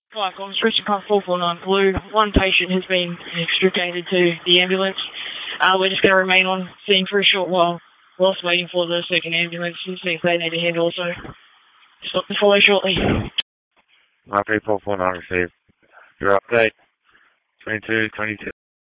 Hi, Collins. Richard Pump 449 Blue. One patient has been extricated to the ambulance. We're just going to remain on scene for a short while whilst waiting for the second ambulance to see if they need a head also. Stop the follow shortly. RP 449 received. Your update, 2222.